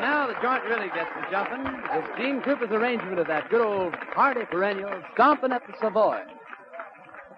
now the joint really gets to jumping with Gene Krupa's arrangement of that good old hearty perennial, Stompin' at the Savoy.